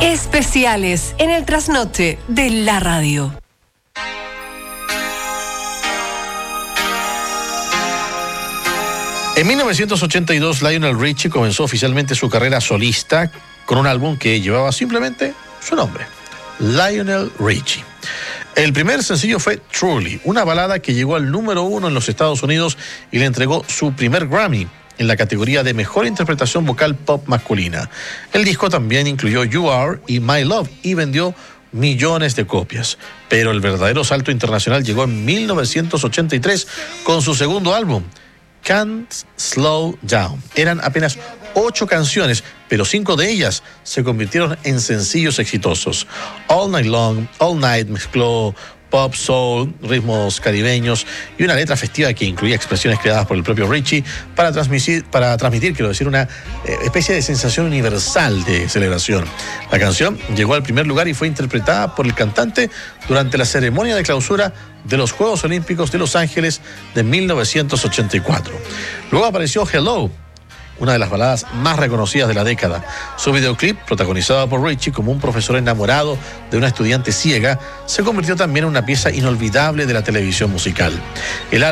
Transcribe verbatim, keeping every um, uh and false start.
Especiales en el trasnoche de la radio. En mil novecientos ochenta y dos, Lionel Richie comenzó oficialmente su carrera solista con un álbum que llevaba simplemente su nombre, Lionel Richie. El primer sencillo fue Truly, una balada que llegó al número uno en los Estados Unidos y le entregó su primer Grammy en la categoría de Mejor Interpretación Vocal Pop Masculina. El disco también incluyó You Are y My Love y vendió millones de copias. Pero el verdadero salto internacional llegó en mil novecientos ochenta y tres con su segundo álbum, Can't Slow Down. Eran apenas ocho canciones, pero cinco de ellas se convirtieron en sencillos exitosos. All Night Long, All Night mezcló pop, soul, ritmos caribeños y una letra festiva que incluía expresiones creadas por el propio Richie para transmitir, para transmitir, quiero decir, una eh, especie de sensación universal de celebración. La canción llegó al primer lugar y fue interpretada por el cantante durante la ceremonia de clausura de los Juegos Olímpicos de Los Ángeles de mil novecientos ochenta y cuatro. Luego apareció Hello, una de las baladas más reconocidas de la década. Su videoclip, protagonizado por Richie como un profesor enamorado de una estudiante ciega, se convirtió también en una pieza inolvidable de la televisión musical. El